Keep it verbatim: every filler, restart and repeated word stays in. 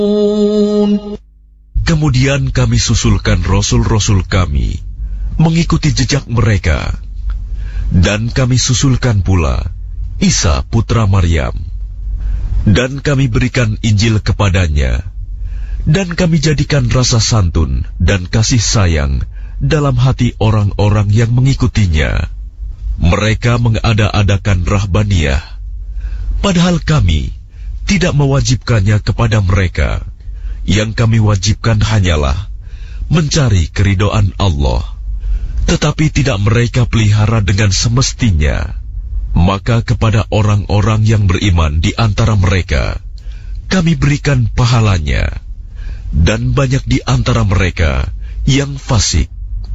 Kemudian kami susulkan rasul-rasul kami mengikuti jejak mereka, dan kami susulkan pula Isa putra Maryam, dan kami berikan Injil kepadanya, dan kami jadikan rasa santun dan kasih sayang dalam hati orang-orang yang mengikutinya. Mereka mengada-adakan rahbaniyah, padahal kami tidak mewajibkannya kepada mereka. Yang kami wajibkan hanyalah mencari keridhaan Allah, tetapi tidak mereka pelihara dengan semestinya. Maka kepada orang-orang yang beriman di antara mereka kami berikan pahalanya, dan banyak di antara mereka yang fasik.